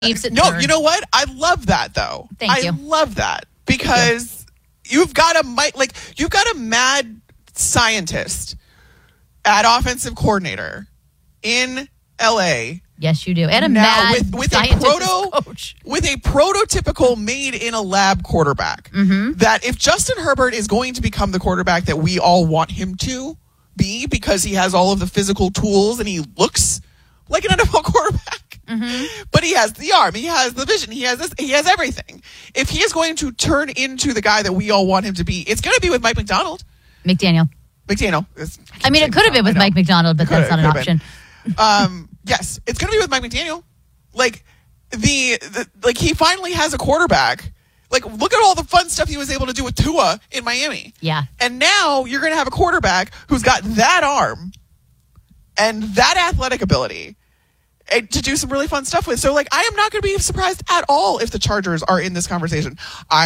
No, you know what? I love that though. Thank you. I love that because you've got a mad scientist at offensive coordinator in LA. Yes, you do. And a now mad with coach. With a prototypical made in a lab quarterback. Mm-hmm. That if Justin Herbert is going to become the quarterback that we all want him to be because he has all of the physical tools and he looks like an NFL quarterback. Mm-hmm. But he has the arm, he has the vision, he has this, he has everything. If he is going to turn into the guy that we all want him to be, it's going to be with Mike McDonald. McDaniel. I mean, it could have been with Mike McDonald, but that's not an option. Yes, it's going to be with Mike McDaniel. Like he finally has a quarterback. Like, look at all the fun stuff he was able to do with Tua in Miami. Yeah. And now you're going to have a quarterback who's got that arm and that athletic ability to do some really fun stuff with. So, like, I am not going to be surprised at all if the Chargers are in this conversation. I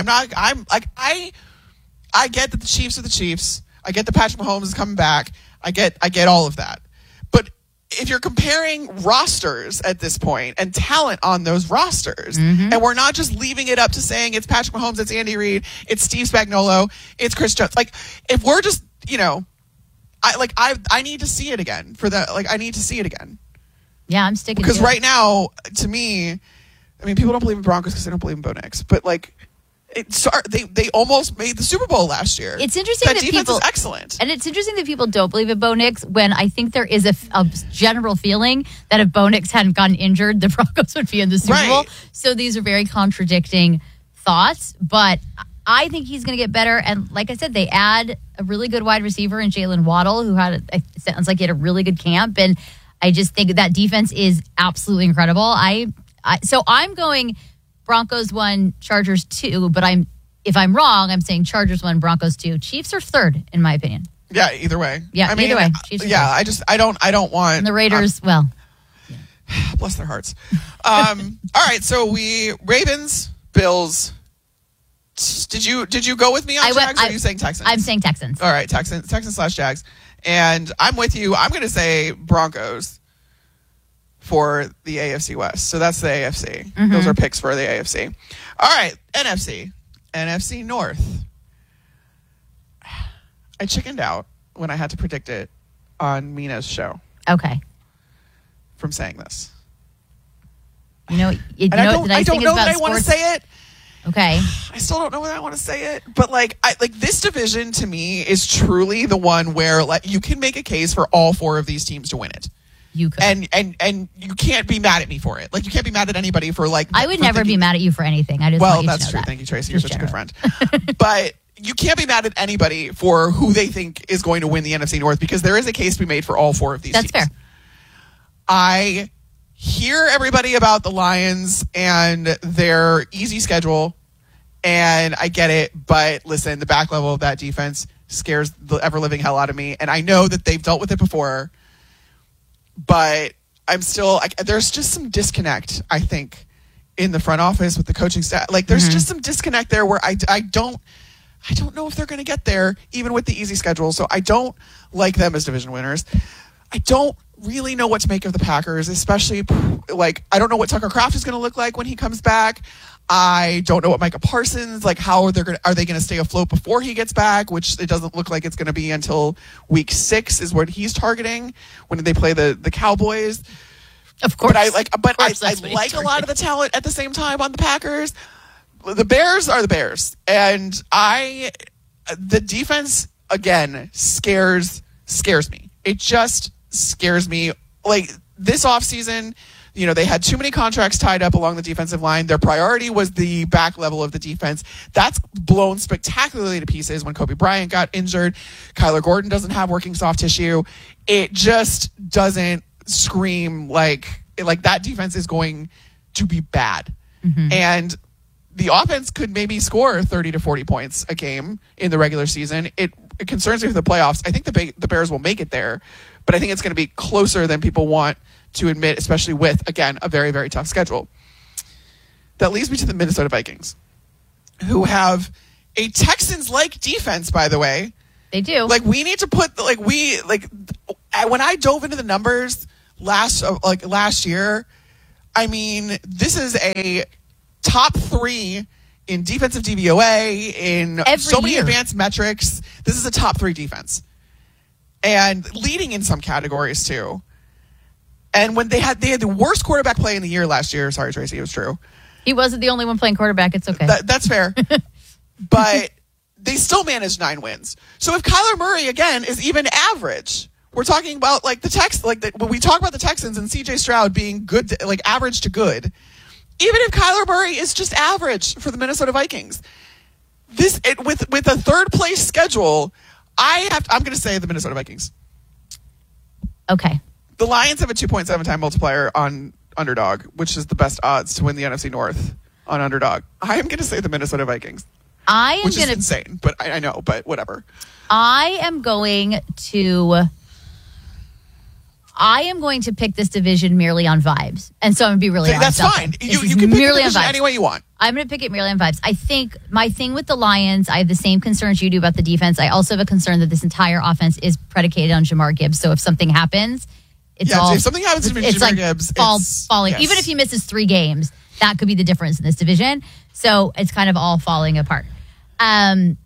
get that the Chiefs are the Chiefs. I get that Patrick Mahomes is coming back. I get all of that. But if you're comparing rosters at this point and talent on those rosters, and we're not just leaving it up to saying it's Patrick Mahomes, it's Andy Reid, it's Steve Spagnuolo, it's Chris Jones. Like, if we're just, I need to see it again for that. Like, I need to see it again. Yeah, I'm sticking because to it. Right now, to me, I mean, people don't believe in Broncos because they don't believe in Bo Nix, but like, they almost made the Super Bowl last year. It's interesting that defense people is excellent, and it's interesting that people don't believe in Bo Nix when I think there is a general feeling that if Bo Nix hadn't gotten injured, the Broncos would be in the Super Bowl. So these are very contradicting thoughts, but I think he's going to get better. And like I said, they add a really good wide receiver in Jalen Waddle, who it sounds like he had a really good camp, and I just think that defense is absolutely incredible. So I'm going Broncos 1, Chargers 2, but if I'm wrong, I'm saying Chargers 1, Broncos 2. Chiefs are 3rd, in my opinion. Yeah, either way. Yeah, either way. Chiefs are 3rd. I don't want. And the Raiders, bless their hearts. All right, so Ravens, Bills. Did you go with me on Jags, or are you saying Texans? I'm saying Texans. All right, Texans/Jags. And I'm with you. I'm going to say Broncos for the AFC West. So that's the AFC. Mm-hmm. Those are picks for the AFC. All right, NFC North. I chickened out when I had to predict it on Mina's show. Okay. From saying this. I don't know that I want to say it. Okay. I still don't know whether I want to say it, but this division to me is truly the one where you can make a case for all 4 of these teams to win it. You could. And you can't be mad at me for it. Like, you can't be mad at anybody for I would never be mad at you for anything. I just well, want you that's to know true. That. Thank you, Tracy. You're such a good friend. But you can't be mad at anybody for who they think is going to win the NFC North, because there is a case to be made for all 4 of these teams. That's fair. I hear everybody about the Lions and their easy schedule, and I get it, but listen, the back level of that defense scares the ever-living hell out of me, and I know that they've dealt with it before, but I'm still there's just some disconnect, I think, in the front office with the coaching staff. Like, there's just some disconnect there where I don't know if they're going to get there, even with the easy schedule. So I don't like them as division winners. I don't really know what to make of the Packers, especially I don't know what Tucker Kraft is going to look like when he comes back. I don't know what Micah Parsons, are they going to stay afloat before he gets back, which it doesn't look like it's going to be until week 6 is what he's targeting when they play the Cowboys. Of course. But I like a lot of the talent at the same time on the Packers. The Bears are the Bears, and the defense again scares me. It just scares me. Like, this offseason, they had too many contracts tied up along the defensive line. Their priority was the back level of the defense. That's blown spectacularly to pieces when Kobe Bryant got injured. Kyler Gordon doesn't have working soft tissue. It just doesn't scream like that defense is going to be bad. Mm-hmm. And the offense could maybe score 30 to 40 points a game in the regular season. It concerns me for the playoffs. I think the Bears will make it there, but I think it's going to be closer than people want to admit, especially with, again, a very, very tough schedule. That leads me to the Minnesota Vikings, who have a Texans-like defense, by the way. They do. We need to put, when I dove into the numbers last year, I mean, this is a top 3 in defensive DVOA, in so many advanced metrics. This is a top 3 defense. And leading in some categories, too. And when they had the worst quarterback play in the year last year. Sorry, Tracy, it was true. He wasn't the only one playing quarterback. It's okay. That's fair. But they still managed 9 wins. So if Kyler Murray, again, is even average, we're talking about like when we talk about the Texans and CJ Stroud being good, like average to good. Even if Kyler Murray is just average for the Minnesota Vikings, with a third place schedule, I'm going to say the Minnesota Vikings. Okay. The Lions have a 2.7 time multiplier on underdog, which is the best odds to win the NFC North on underdog. I am going to say the Minnesota Vikings. Which is insane, but I know, but whatever. I am going to pick this division merely on vibes. And so I'm going to be really honest. That's fine. You can pick the division any way you want. I'm going to pick it merely on vibes. I think my thing with the Lions, I have the same concerns you do about the defense. I also have a concern that this entire offense is predicated on Jahmyr Gibbs. So if something happens, if something happens to Jahmyr Gibbs, it's falling. Yes. Even if he misses 3 games, that could be the difference in this division. So it's kind of all falling apart. The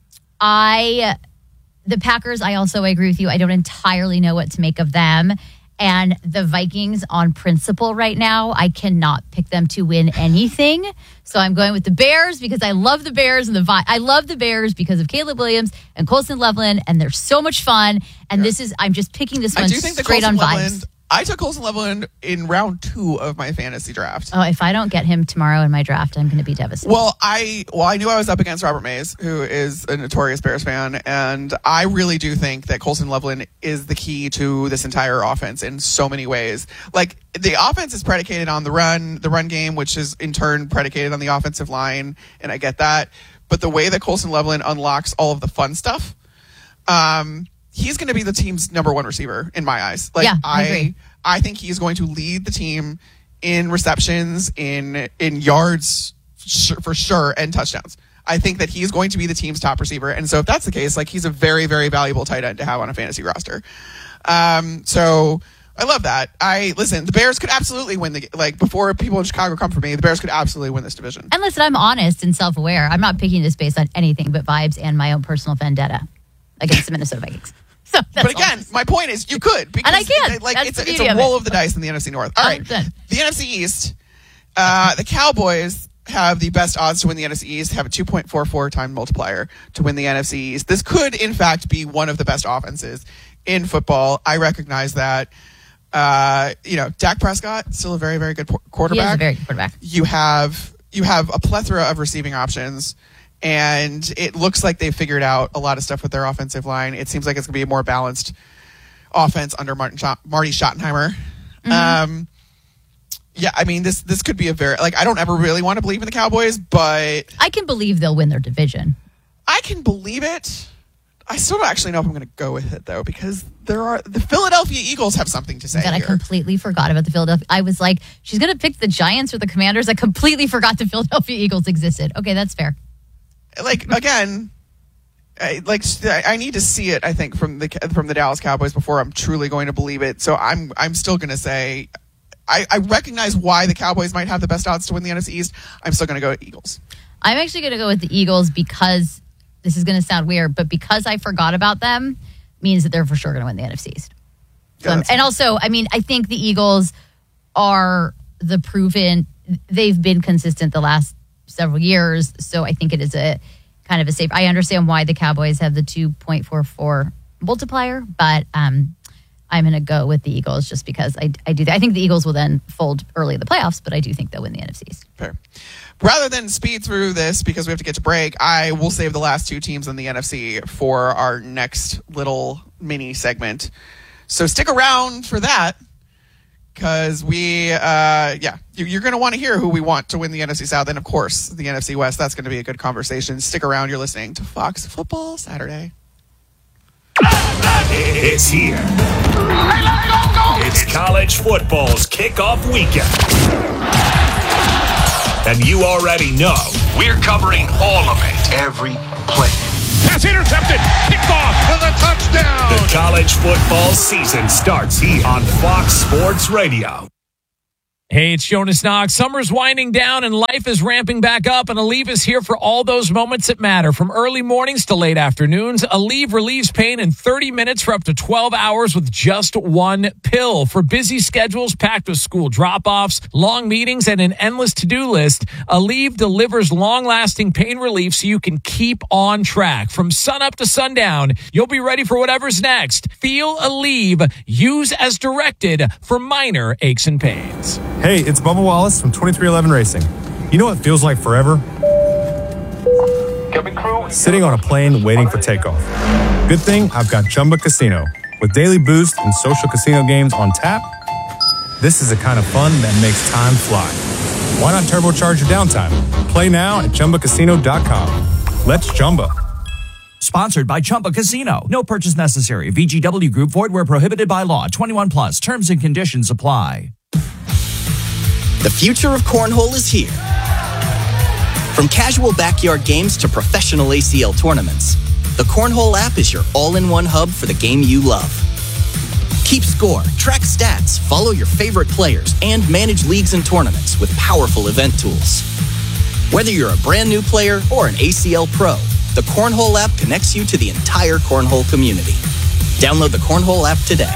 Packers, I agree with you. I don't entirely know what to make of them. And the Vikings on principle right now, I cannot pick them to win anything. So I'm going with the Bears because I love the Bears and I love the Bears because of Caleb Williams and Colson Loveland, and they're so much fun. And I'm just picking this one straight on vibes. I took Colson Loveland in round 2 of my fantasy draft. Oh, if I don't get him tomorrow in my draft, I'm going to be devastated. Well, I knew I was up against Robert Mays, who is a notorious Bears fan, and I really do think that Colson Loveland is the key to this entire offense in so many ways. Like, the offense is predicated on the run game, which is in turn predicated on the offensive line, and I get that. But the way that Colson Loveland unlocks all of the fun stuff, he's going to be the team's number 1 receiver in my eyes. Like, yeah, I agree. I think he's going to lead the team in receptions, in yards for sure, and touchdowns. I think that he's going to be the team's top receiver. And so if that's the case, like, he's a very, very valuable tight end to have on a fantasy roster. So I love that. Listen, the Bears could absolutely win before people in Chicago come for me, the Bears could absolutely win this division. And listen, I'm honest and self-aware. I'm not picking this based on anything but vibes and my own personal vendetta against the Minnesota Vikings. So but again, my point is you could. Because, and I can. It's a roll of the dice in the NFC North. All right. The NFC East, the Cowboys have the best odds to win the NFC East, have a 2.44 time multiplier to win the NFC East. This could, in fact, be one of the best offenses in football. I recognize that. Dak Prescott, still a very, very good quarterback. He is a very good quarterback. You have a plethora of receiving options. And it looks like they've figured out a lot of stuff with their offensive line. It seems like it's going to be a more balanced offense under Marty Schottenheimer. Mm-hmm. I mean, this could be a very, I don't ever really want to believe in the Cowboys, but I can believe they'll win their division. I can believe it. I still don't actually know if I'm going to go with it, though, because the Philadelphia Eagles have something to say here. I completely forgot about the Philadelphia. I was like, she's going to pick the Giants or the Commanders. I completely forgot the Philadelphia Eagles existed. Okay, that's fair. Again, I need to see it, I think, from the Dallas Cowboys before I'm truly going to believe it. So I'm still going to say I recognize why the Cowboys might have the best odds to win the NFC East. I'm still going to go with Eagles. I'm actually going to go with the Eagles because this is going to sound weird, but because I forgot about them means that they're for sure going to win the NFC East. So and also, I mean, I think the Eagles are the proven, they've been consistent the last several years, so I think it is a kind of a safe. I understand why the Cowboys have the 2.44 multiplier, but I'm going to go with the Eagles just because I do that. I think the Eagles will then fold early in the playoffs, but I do think they'll win the NFC East. Fair. Rather than speed through this because we have to get to break, I will save the last 2 teams in the NFC for our next little mini segment. So stick around for that. Because you're going to want to hear who we want to win the NFC South. And, of course, the NFC West. That's going to be a good conversation. Stick around. You're listening to Fox Football Saturday. It's here. It's college football's kickoff weekend. And you already know we're covering all of it. Every play. Pass intercepted. Picked off for the touchdown. The college football season starts here on Fox Sports Radio. Hey, it's Jonas Knox. Summer's winding down and life is ramping back up, and Aleve is here for all those moments that matter. From early mornings to late afternoons, Aleve relieves pain in 30 minutes for up to 12 hours with just one pill. For busy schedules packed with school drop-offs, long meetings, and an endless to-do list, Aleve delivers long-lasting pain relief so you can keep on track. From sunup to sundown, you'll be ready for whatever's next. Feel Aleve. Use as directed for minor aches and pains. Hey, it's Bubba Wallace from 2311 Racing. You know what feels like forever? Sitting on a plane waiting for takeoff. Good thing I've got Chumba Casino. With daily boost and social casino games on tap, this is the kind of fun that makes time fly. Why not turbocharge your downtime? Play now at ChumbaCasino.com. Let's Chumba. Sponsored by Chumba Casino. No purchase necessary. VGW Group. Void where prohibited by law. 21 plus. Terms and conditions apply. The future of cornhole is here. From casual backyard games to professional ACL tournaments, the Cornhole app is your all-in-one hub for the game you love. Keep score, track stats, follow your favorite players, and manage leagues and tournaments with powerful event tools. Whether you're a brand new player or an ACL pro, the Cornhole app connects you to the entire cornhole community. Download the Cornhole app today.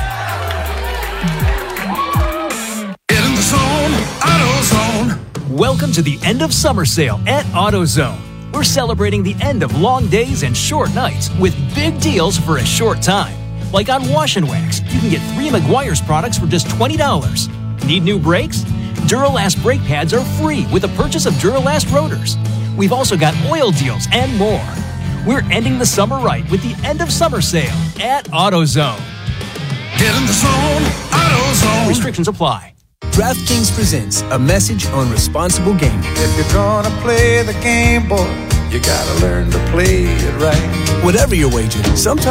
Welcome to the end of summer sale at AutoZone. We're celebrating the end of long days and short nights with big deals for a short time. Like on Wash and Wax, you can get 3 Meguiar's products for just $20. Need new brakes? Duralast brake pads are free with the purchase of Duralast rotors. We've also got oil deals and more. We're ending the summer right with the end of summer sale at AutoZone. Get in the zone, AutoZone. Restrictions apply. DraftKings presents a message on responsible gaming. If you're gonna play the game, boy, you gotta learn to play it right. Whatever your wager, sometimes